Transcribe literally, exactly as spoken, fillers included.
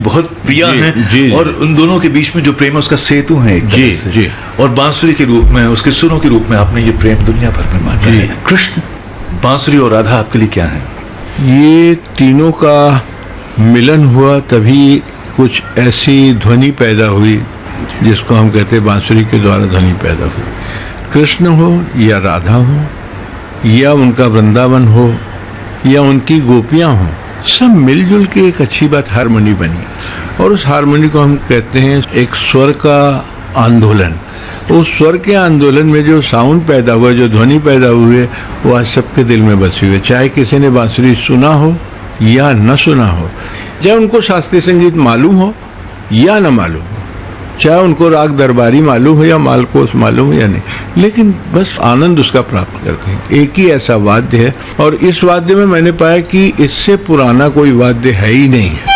बहुत प्रिय हैं जी, जी, और उन दोनों के बीच में जो प्रेम है उसका सेतु है एक तरह से। जी। और बांसुरी के रूप में, उसके सुरों के रूप में आपने ये प्रेम दुनिया भर में बांटा है। कृष्ण, बांसुरी और राधा आपके लिए क्या है? ये तीनों का मिलन हुआ, तभी कुछ ऐसी ध्वनि पैदा हुई जिसको हम कहते हैं बांसुरी के द्वारा ध्वनि पैदा हुई। कृष्ण हो या राधा हो या उनका वृंदावन हो या उनकी गोपियां हो, सब मिलजुल के एक अच्छी बात हारमोनी बनी। और उस हारमोनी को हम कहते हैं एक स्वर का आंदोलन। उस स्वर के आंदोलन में जो साउंड पैदा हुआ, जो ध्वनि पैदा हुए, वो आज सबके दिल में बसी हुई है। चाहे किसी ने बांसुरी सुना हो या न सुना हो, चाहे उनको शास्त्रीय संगीत मालूम हो या न मालूम हो, चाहे उनको राग दरबारी मालूम हो या मालकोस मालूम हो या नहीं, लेकिन बस आनंद उसका प्राप्त करते हैं। एक ही ऐसा वाद्य है, और इस वाद्य में मैंने पाया कि इससे पुराना कोई वाद्य है ही नहीं है।